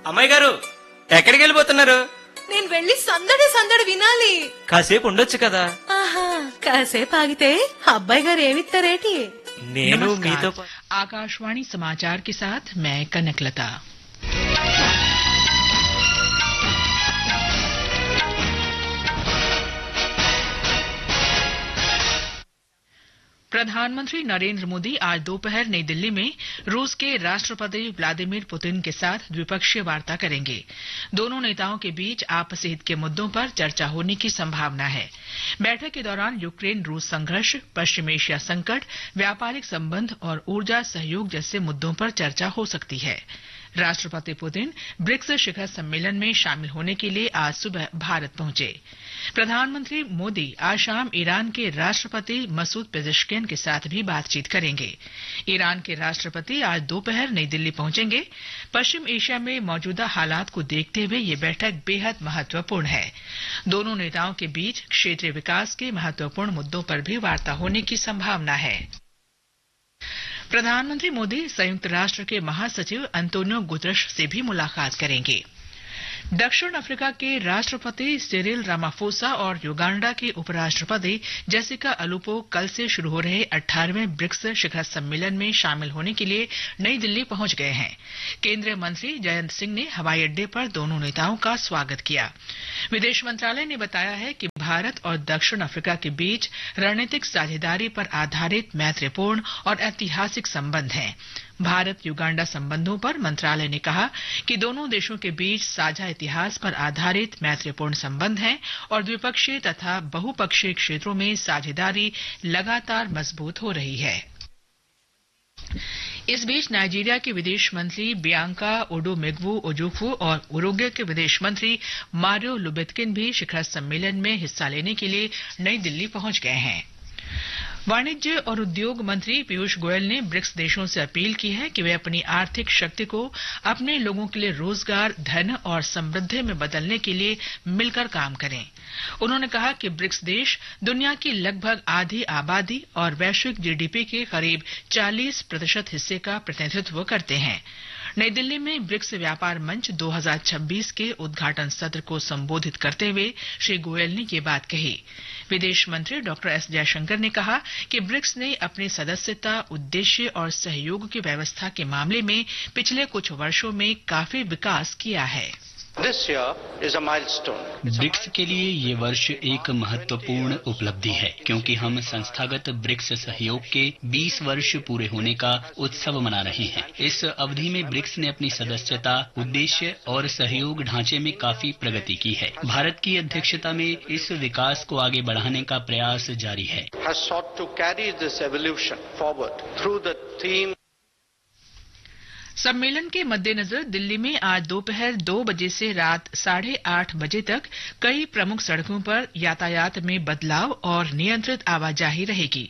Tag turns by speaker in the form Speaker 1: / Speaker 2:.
Speaker 1: అమ్మాయి గారు ఎక్కడికి వెళ్ళిపోతున్నారు?
Speaker 2: నేను వెళ్ళి సందడి సందడి వినాలి.
Speaker 1: కాసేపు ఉండొచ్చు కదా.
Speaker 2: ఆహా, కాసేపు ఆగితే అబ్బాయి గారు ఏమిస్తారేటి?
Speaker 1: నేను మీతో
Speaker 3: आकाशवाणी समाचार के साथ मैं कनकलता। प्रधानमंत्री नरेंद्र मोदी आज दोपहर नई दिल्ली में रूस के राष्ट्रपति व्लादिमीर पुतिन के साथ द्विपक्षीय वार्ता करेंगे। दोनों नेताओं के बीच आपसी हित के मुद्दों पर चर्चा होने की संभावना है। बैठक के दौरान यूक्रेन रूस संघर्ष, पश्चिम एशिया संकट, व्यापारिक संबंध और ऊर्जा सहयोग जैसे मुद्दों पर चर्चा हो सकती है। राष्ट्रपति पुतिन ब्रिक्स शिखर सम्मेलन में शामिल होने के लिए आज सुबह भारत पहुंचे। प्रधानमंत्री मोदी आज शाम ईरान के राष्ट्रपति मसूद पेजेश्कियन के साथ भी बातचीत करेंगे। ईरान के राष्ट्रपति आज दोपहर नई दिल्ली पहुंचेंगे। पश्चिम एशिया में मौजूदा हालात को देखते हुए ये बैठक बेहद महत्वपूर्ण है। दोनों नेताओं के बीच क्षेत्रीय विकास के महत्वपूर्ण मुद्दों पर भी वार्ता होने की संभावना है। प्रधानमंत्री मोदी संयुक्त राष्ट्र के महासचिव अंतोनियो गुतरश से भी मुलाकात करेंगे। दक्षिण अफ्रीका के राष्ट्रपति सिरिल रामाफोसा और युगांडा के उपराष्ट्रपति जेसिका अलुपो कल से शुरू हो रहे 18वें ब्रिक्स शिखर सम्मेलन में शामिल होने के लिए नई दिल्ली पहुंच गए हैं। केंद्रीय मंत्री जयंत सिंह ने हवाई अड्डे पर दोनों नेताओं का स्वागत किया। विदेश मंत्रालय ने बताया है कि भारत और दक्षिण अफ्रीका के बीच रणनीतिक साझेदारी पर आधारित मैत्रीपूर्ण और ऐतिहासिक संबंध हैं। भारत युगांडा संबंधों पर मंत्रालय ने कहा कि दोनों देशों के बीच साझा इतिहास पर आधारित मैत्रीपूर्ण संबंध हैं और द्विपक्षीय तथा बहुपक्षीय क्षेत्रों में साझेदारी लगातार मजबूत हो रही है। इस बीच नाइजीरिया के विदेश मंत्री बियांका ओडोमेग्वू ओजुक्वू और उरुग्वे के विदेश मंत्री मारियो लुबेत्किन भी शिखर सम्मेलन में हिस्सा लेने के लिए नई दिल्ली पहुंच गए हैं। वाणिज्य और उद्योग मंत्री पीयूष गोयल ने ब्रिक्स देशों से अपील की है कि वे अपनी आर्थिक शक्ति को अपने लोगों के लिए रोजगार, धन और समृद्धि में बदलने के लिए मिलकर काम करें। उन्होंने कहा कि ब्रिक्स देश दुनिया की लगभग आधी आबादी और वैश्विक जीडीपी के करीब 40% हिस्से का प्रतिनिधित्व करते हैं। नई दिल्ली में ब्रिक्स व्यापार मंच 2026 के उद्घाटन सत्र को संबोधित करते हुए श्री गोयल ने ये बात कही। विदेश मंत्री डॉक्टर एस जयशंकर ने कहा कि ब्रिक्स ने अपनी सदस्यता, उद्देश्य और सहयोग की व्यवस्था के मामले में पिछले कुछ वर्षों में काफी विकास किया है।
Speaker 4: ब्रिक्स के लिए ये वर्ष एक महत्वपूर्ण उपलब्धि है क्योंकि हम संस्थागत ब्रिक्स सहयोग के 20 वर्ष पूरे होने का उत्सव मना रहे हैं। इस अवधि में ब्रिक्स ने अपनी सदस्यता, उद्देश्य और सहयोग ढांचे में काफी प्रगति की है। भारत की अध्यक्षता में इस विकास को आगे बढ़ाने का प्रयास जारी है।
Speaker 3: सम्मेलन के मद्देनजर दिल्ली में आज दोपहर 2 बजे से रात 8:30 बजे तक कई प्रमुख सड़कों पर यातायात में बदलाव और नियंत्रित आवाजाही रहेगी।